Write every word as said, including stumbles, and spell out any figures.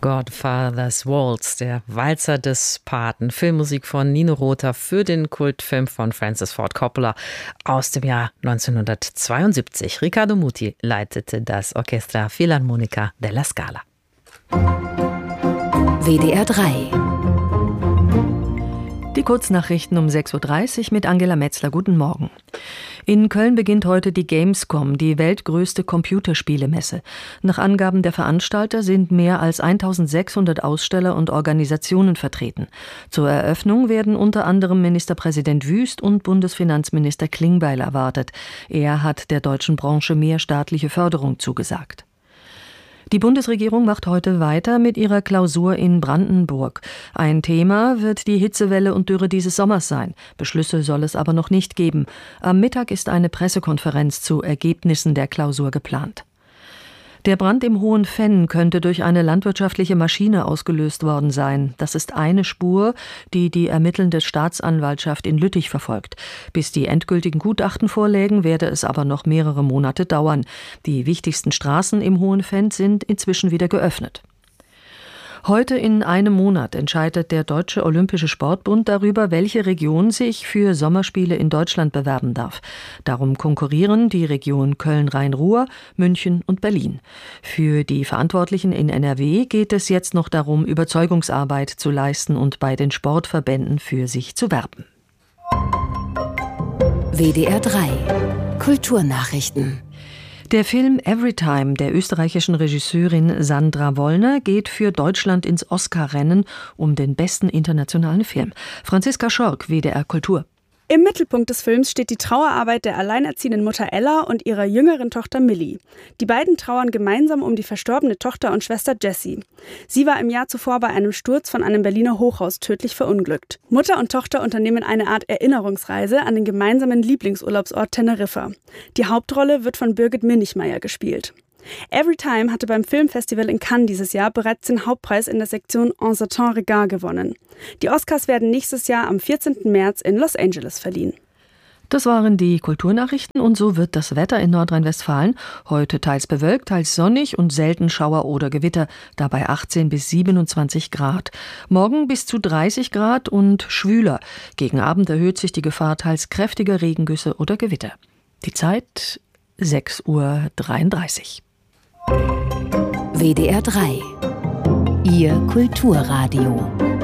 Godfather's Waltz, der Walzer des Paten, Filmmusik von Nino Rota für den Kultfilm von Francis Ford Coppola aus dem Jahr neunzehnhundertzweiundsiebzig. Riccardo Muti leitete das Orchestra Filarmonica della Scala. W D R drei. Die Kurznachrichten um sechs Uhr dreißig mit Angela Metzler. Guten Morgen. In Köln beginnt heute die Gamescom, die weltgrößte Computerspielemesse. Nach Angaben der Veranstalter sind mehr als eintausendsechshundert Aussteller und Organisationen vertreten. Zur Eröffnung werden unter anderem Ministerpräsident Wüst und Bundesfinanzminister Klingbeil erwartet. Er hat der deutschen Branche mehr staatliche Förderung zugesagt. Die Bundesregierung macht heute weiter mit ihrer Klausur in Brandenburg. Ein Thema wird die Hitzewelle und Dürre dieses Sommers sein. Beschlüsse soll es aber noch nicht geben. Am Mittag ist eine Pressekonferenz zu Ergebnissen der Klausur geplant. Der Brand im Hohen Fenn könnte durch eine landwirtschaftliche Maschine ausgelöst worden sein. Das ist eine Spur, die die ermittelnde Staatsanwaltschaft in Lüttich verfolgt. Bis die endgültigen Gutachten vorlägen, werde es aber noch mehrere Monate dauern. Die wichtigsten Straßen im Hohen Fenn sind inzwischen wieder geöffnet. Heute in einem Monat entscheidet der Deutsche Olympische Sportbund darüber, welche Region sich für Sommerspiele in Deutschland bewerben darf. Darum konkurrieren die Region Köln-Rhein-Ruhr, München und Berlin. Für die Verantwortlichen in N R W geht es jetzt noch darum, Überzeugungsarbeit zu leisten und bei den Sportverbänden für sich zu werben. W D R drei. Kulturnachrichten. Der Film Everytime der österreichischen Regisseurin Sandra Wollner geht für Deutschland ins Oscar-Rennen um den besten internationalen Film. Franziska Schork, W D R Kultur. Im Mittelpunkt des Films steht die Trauerarbeit der alleinerziehenden Mutter Ella und ihrer jüngeren Tochter Millie. Die beiden trauern gemeinsam um die verstorbene Tochter und Schwester Jessie. Sie war im Jahr zuvor bei einem Sturz von einem Berliner Hochhaus tödlich verunglückt. Mutter und Tochter unternehmen eine Art Erinnerungsreise an den gemeinsamen Lieblingsurlaubsort Teneriffa. Die Hauptrolle wird von Birgit Minichmayr gespielt. Everytime hatte beim Filmfestival in Cannes dieses Jahr bereits den Hauptpreis in der Sektion En Certain Regard gewonnen. Die Oscars werden nächstes Jahr am vierzehnten März in Los Angeles verliehen. Das waren die Kulturnachrichten und so wird das Wetter in Nordrhein-Westfalen heute teils bewölkt, teils sonnig und selten Schauer oder Gewitter, dabei achtzehn bis siebenundzwanzig Grad. Morgen bis zu dreißig Grad und schwüler. Gegen Abend erhöht sich die Gefahr teils kräftiger Regengüsse oder Gewitter. Die Zeit sechs Uhr dreiunddreißig. W D R drei. Ihr Kulturradio.